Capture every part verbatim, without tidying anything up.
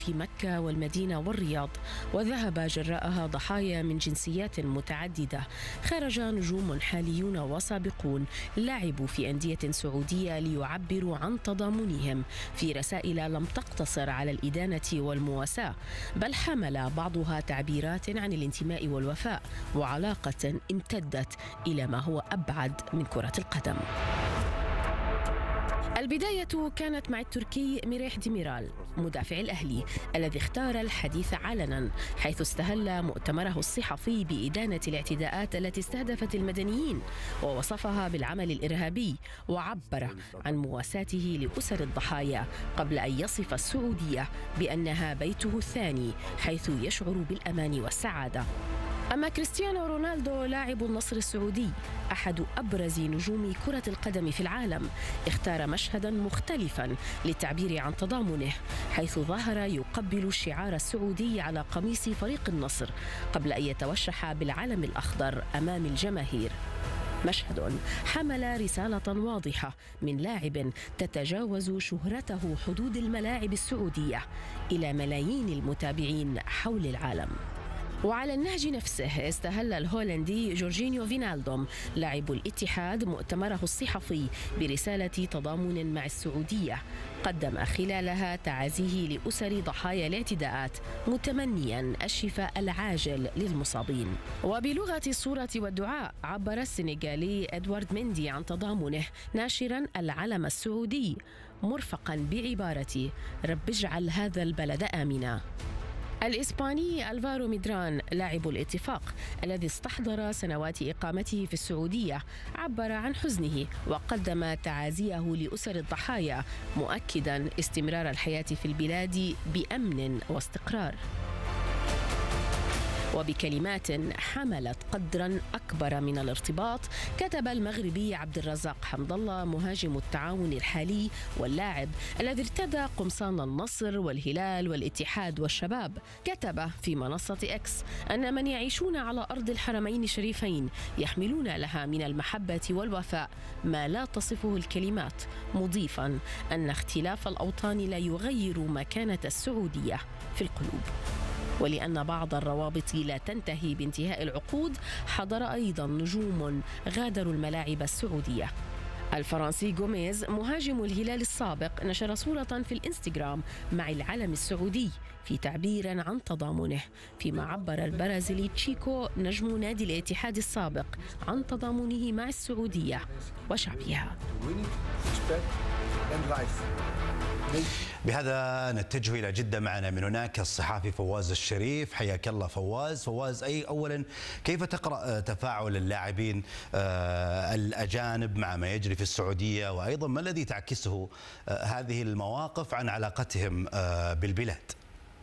في مكة والمدينة والرياض، وذهب جراءها ضحايا من جنسيات متعددة. خرج نجوم حاليون وسابقون لعبوا في أندية سعودية ليعبروا عن تضامنهم في رسائل لم تقتصر على الإدانة والمواساة، بل حمل بعضها تعبيرات عن الانتماء والوفاء وعلاقة امتدت إلى ما هو أبعد من كرة القدم. البداية كانت مع التركي ميريح ديميرال مدافع الأهلي الذي اختار الحديث علنا، حيث استهل مؤتمره الصحفي بإدانة الاعتداءات التي استهدفت المدنيين ووصفها بالعمل الإرهابي، وعبر عن مواساته لأسر الضحايا قبل أن يصف السعودية بأنها بيته الثاني حيث يشعر بالأمان والسعادة. أما كريستيانو رونالدو لاعب النصر السعودي أحد أبرز نجوم كرة القدم في العالم، اختار مشهدا مختلفا للتعبير عن تضامنه، حيث ظهر يقبل الشعار السعودي على قميص فريق النصر قبل أن يتوشح بالعلم الأخضر أمام الجماهير. مشهد حمل رسالة واضحة من لاعب تتجاوز شهرته حدود الملاعب السعودية إلى ملايين المتابعين حول العالم. وعلى النهج نفسه استهل الهولندي جورجينيو فينالدوم لاعب الاتحاد مؤتمره الصحفي برسالة تضامن مع السعودية، قدم خلالها تعازيه لأسر ضحايا الاعتداءات متمنيا الشفاء العاجل للمصابين. وبلغة الصورة والدعاء عبر السنغالي إدوارد مندي عن تضامنه ناشرا العلم السعودي مرفقا بعبارة رب اجعل هذا البلد آمنا. الإسباني ألفارو ميدران لاعب الاتفاق الذي استحضر سنوات إقامته في السعودية عبر عن حزنه وقدم تعازيه لأسر الضحايا، مؤكدا استمرار الحياة في البلاد بأمن واستقرار. وبكلمات حملت قدرا أكبر من الارتباط، كتب المغربي عبد الرزاق حمد الله مهاجم التعاون الحالي واللاعب الذي ارتدى قمصان النصر والهلال والاتحاد والشباب، كتب في منصة إكس أن من يعيشون على أرض الحرمين الشريفين يحملون لها من المحبة والوفاء ما لا تصفه الكلمات، مضيفا أن اختلاف الأوطان لا يغير مكانة السعودية في القلوب. ولأن بعض الروابط لا تنتهي بانتهاء العقود، حضر أيضا نجوم غادروا الملاعب السعودية. الفرنسي غوميز مهاجم الهلال السابق نشر صورة في الإنستغرام مع العلم السعودي في تعبير عن تضامنه، فيما عبر البرازيلي تشيكو نجم نادي الاتحاد السابق عن تضامنه مع السعودية وشعبها. بهذا نتجه إلى جدة، معنا من هناك الصحافي فواز الشريف. حياك الله فواز. فواز، أي أولا كيف تقرأ تفاعل اللاعبين الأجانب مع ما يجري في السعودية، وأيضا ما الذي تعكسه هذه المواقف عن علاقتهم بالبلاد؟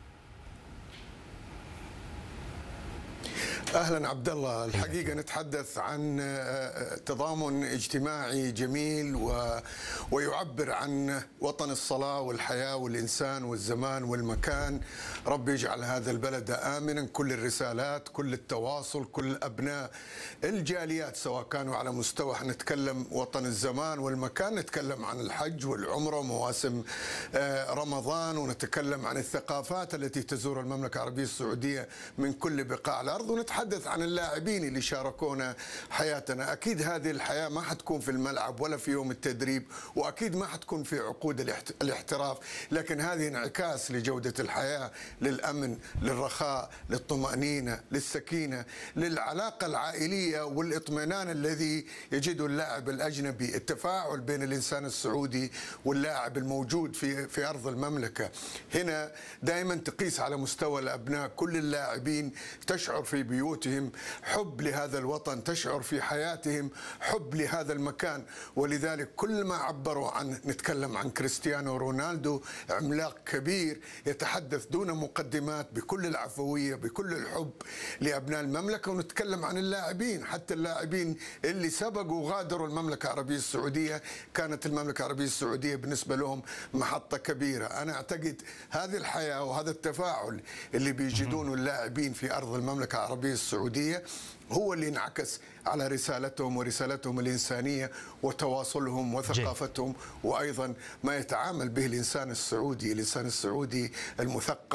أهلا عبد الله. الحقيقة نتحدث عن تضامن اجتماعي جميل و... ويعبر عن وطن الصلاة والحياة والإنسان والزمان والمكان. رب يجعل هذا البلد آمنا. كل الرسالات، كل التواصل، كل أبناء الجاليات سواء كانوا على مستوى نتكلم وطن الزمان والمكان، نتكلم عن الحج والعمرة ومواسم رمضان، ونتكلم عن الثقافات التي تزور المملكة العربية السعودية من كل بقاع الأرض، ونتحدث نتحدث عن اللاعبين اللي شاركونا حياتنا. أكيد هذه الحياة ما حتكون في الملعب ولا في يوم التدريب، وأكيد ما حتكون في عقود الاحتراف، لكن هذه انعكاس لجودة الحياة، للأمن، للرخاء، للطمأنينة، للسكينة، للعلاقة العائلية والاطمئنان الذي يجده اللاعب الأجنبي، التفاعل بين الإنسان السعودي واللاعب الموجود في في أرض المملكة. هنا دائما تقيس على مستوى الأبناء، كل اللاعبين تشعر في بيوتهم حب لهذا الوطن، تشعر في حياتهم حب لهذا المكان، ولذلك كل ما عبروا عن نتكلم عن كريستيانو رونالدو، عملاق كبير يتحدث دون مقدمات بكل العفوية بكل الحب لأبناء المملكة. ونتكلم عن اللاعبين، حتى اللاعبين اللي سبقوا وغادروا المملكة العربية السعودية، كانت المملكة العربية السعودية بالنسبة لهم محطة كبيرة. أنا أعتقد هذه الحياة وهذا التفاعل اللي بيجدونه اللاعبين في أرض المملكة العربية السعودية هو اللي انعكس على رسالتهم ورسالتهم الإنسانية وتواصلهم وثقافتهم، وأيضا ما يتعامل به الإنسان السعودي، الإنسان السعودي المثقف